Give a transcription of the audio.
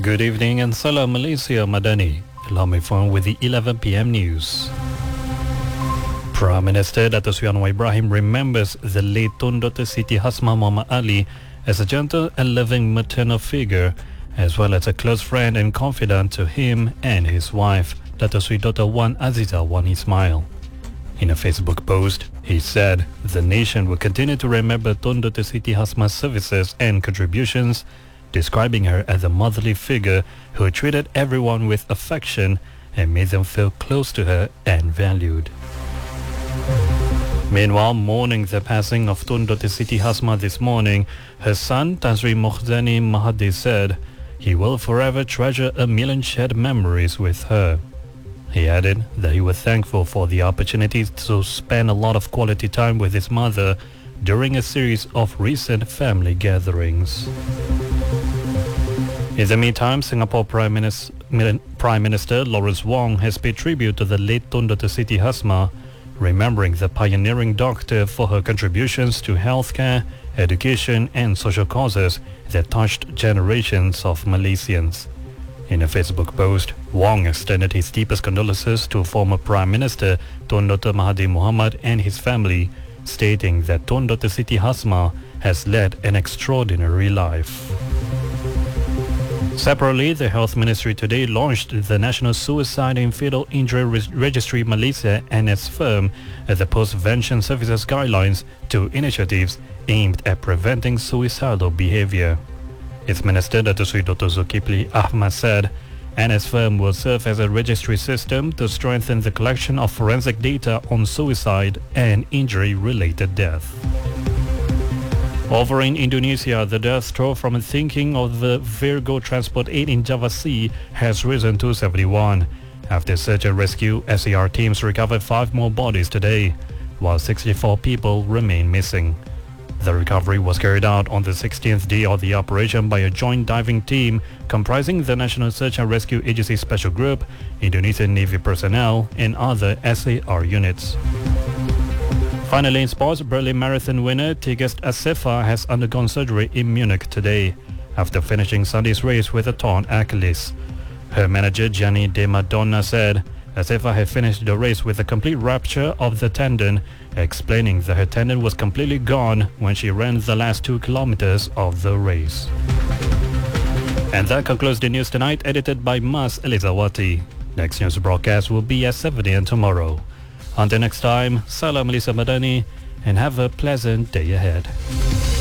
Good evening and Salam Malaysia Madani. Allow me phone with the 11 p.m. news. Prime Minister Dato' Sri Anwar Ibrahim remembers the late Tun Dr. Siti Hasmah Muhammad Ali as a gentle and loving maternal figure, as well as a close friend and confidant to him and his wife, Dato' Sri Dr. Wan Aziza Wan Ismail. In a Facebook post, he said the nation will continue to remember Tun Dr. Siti Hasmah's services and contributions, describing her as a motherly figure who treated everyone with affection and made them feel close to her and valued. Meanwhile, mourning the passing of Tun Dr. Siti Hasmah this morning, her son Tan Sri Mukhzani Mahathir said he will forever treasure a million shared memories with her. He added that he was thankful for the opportunity to spend a lot of quality time with his mother during a series of recent family gatherings. In the meantime, Singapore Prime Minister Lawrence Wong has paid tribute to the late Tun Dr. Siti Hasmah, remembering the pioneering doctor for her contributions to healthcare, education and social causes that touched generations of Malaysians. In a Facebook post, Wong extended his deepest condolences to former Prime Minister Tun Dr. Mahathir Mohamad and his family, stating that Tun Dr. Siti Hasmah has led an extraordinary life. Separately, the Health Ministry today launched the National Suicide and Fatal Injury Registry Malaysia (NSFirm) as the Post-Vention Services Guidelines to initiatives aimed at preventing suicidal behavior. Its Minister Dato' Sri Dr. Zulkifli Ahmad said NSFirm will serve as a registry system to strengthen the collection of forensic data on suicide and injury-related death. Over in Indonesia, the death toll from a sinking of the Virgo Transport 8 in Java Sea has risen to 71. After search and rescue, SAR teams recovered 5 more bodies today, while 64 people remain missing. The recovery was carried out on the 16th day of the operation by a joint diving team comprising the National Search and Rescue Agency Special Group, Indonesian Navy personnel, and other SAR units. Finally, in sports, Berlin Marathon winner Tigst Assefa has undergone surgery in Munich today after finishing Sunday's race with a torn Achilles. Her manager Gianni De Madonna said Assefa had finished the race with a complete rupture of the tendon, explaining that her tendon was completely gone when she ran the last 2 kilometers of the race. And that concludes the news tonight, edited by Mas Elizawati. Next news broadcast will be at 7 a.m. tomorrow. Until next time, Salam Malaysia Madani, and have a pleasant day ahead.